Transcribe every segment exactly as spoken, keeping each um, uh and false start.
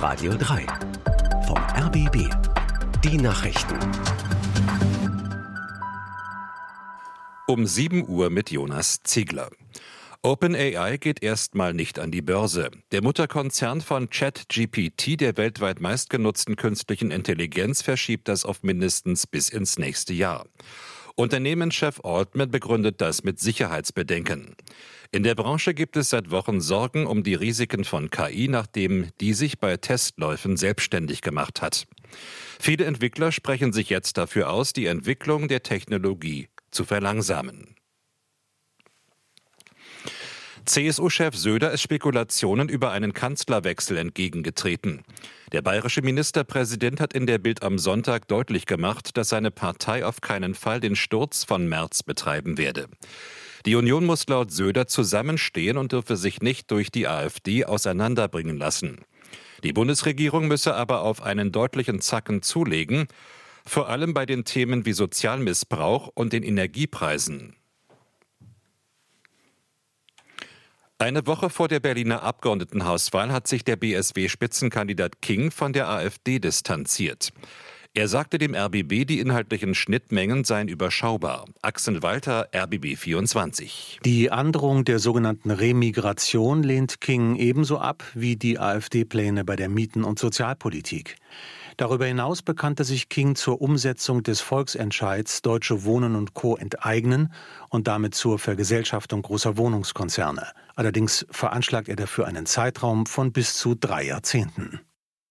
Radio drei. Vom R B B. Die Nachrichten. Um sieben Uhr mit Jonas Ziegler. OpenAI geht erstmal nicht an die Börse. Der Mutterkonzern von ChatGPT, der weltweit meistgenutzten künstlichen Intelligenz, verschiebt das auf mindestens bis ins nächste Jahr. Unternehmenschef Altman begründet das mit Sicherheitsbedenken. In der Branche gibt es seit Wochen Sorgen um die Risiken von K I, nachdem die sich bei Testläufen selbstständig gemacht hat. Viele Entwickler sprechen sich jetzt dafür aus, die Entwicklung der Technologie zu verlangsamen. C S U-Chef Söder ist Spekulationen über einen Kanzlerwechsel entgegengetreten. Der bayerische Ministerpräsident hat in der Bild am Sonntag deutlich gemacht, dass seine Partei auf keinen Fall den Sturz von Merz betreiben werde. Die Union muss laut Söder zusammenstehen und dürfe sich nicht durch die AfD auseinanderbringen lassen. Die Bundesregierung müsse aber auf einen deutlichen Zacken zulegen, vor allem bei den Themen wie Sozialmissbrauch und den Energiepreisen. Eine Woche vor der Berliner Abgeordnetenhauswahl hat sich der B S W-Spitzenkandidat King von der AfD distanziert. Er sagte dem R B B, die inhaltlichen Schnittmengen seien überschaubar. Axel Walter, R B B vierundzwanzig. Die Androhung der sogenannten Remigration lehnt King ebenso ab wie die AfD-Pläne bei der Mieten- und Sozialpolitik. Darüber hinaus bekannte sich King zur Umsetzung des Volksentscheids Deutsche Wohnen und Co. enteignen und damit zur Vergesellschaftung großer Wohnungskonzerne. Allerdings veranschlagt er dafür einen Zeitraum von bis zu drei Jahrzehnten.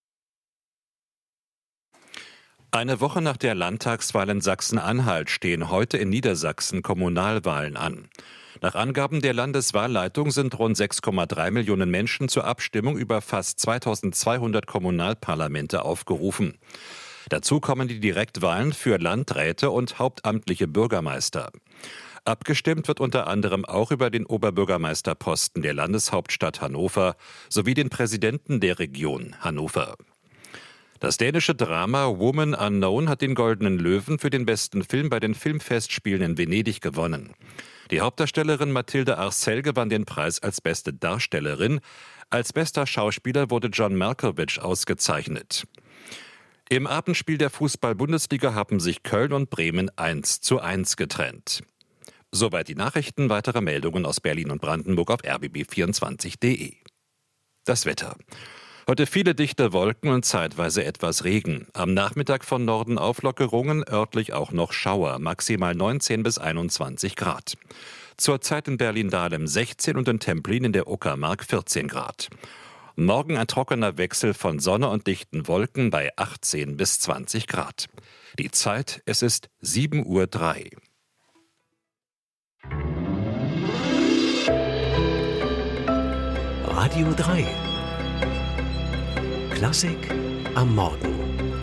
Eine Woche nach der Landtagswahl in Sachsen-Anhalt stehen heute in Niedersachsen Kommunalwahlen an. Nach Angaben der Landeswahlleitung sind rund sechs Komma drei Millionen Menschen zur Abstimmung über fast zweitausendzweihundert Kommunalparlamente aufgerufen. Dazu kommen die Direktwahlen für Landräte und hauptamtliche Bürgermeister. Abgestimmt wird unter anderem auch über den Oberbürgermeisterposten der Landeshauptstadt Hannover sowie den Präsidenten der Region Hannover. Das dänische Drama Woman Unknown hat den Goldenen Löwen für den besten Film bei den Filmfestspielen in Venedig gewonnen. Die Hauptdarstellerin Mathilde Arcel gewann den Preis als beste Darstellerin. Als bester Schauspieler wurde John Malkovich ausgezeichnet. Im Abendspiel der Fußball-Bundesliga haben sich Köln und Bremen eins zu eins getrennt. Soweit die Nachrichten, weitere Meldungen aus Berlin und Brandenburg auf r b b vierundzwanzig punkt d e. Das Wetter. Heute viele dichte Wolken und zeitweise etwas Regen. Am Nachmittag von Norden Auflockerungen, örtlich auch noch Schauer, maximal neunzehn bis einundzwanzig Grad. Zurzeit in Berlin-Dahlem sechzehn und in Templin in der Uckermark vierzehn Grad. Morgen ein trockener Wechsel von Sonne und dichten Wolken bei achtzehn bis zwanzig Grad. Die Zeit, es ist sieben Uhr drei. Radio drei. Klassik am Morgen.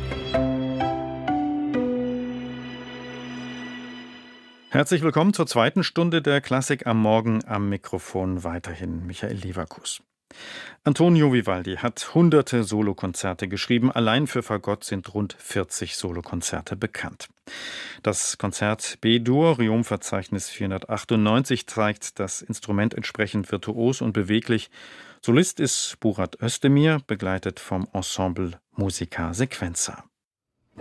Herzlich willkommen zur zweiten Stunde der Klassik am Morgen. Am Mikrofon weiterhin Michael Leverkus. Antonio Vivaldi hat hunderte Solokonzerte geschrieben. Allein für Fagott sind rund vierzig Solokonzerte bekannt. Das Konzert B-Dur, Riom-Verzeichnis vierhundertachtundneunzig, zeigt das Instrument entsprechend virtuos und beweglich. Solist ist Burak Özdemir, begleitet vom Ensemble Musica Sequenza.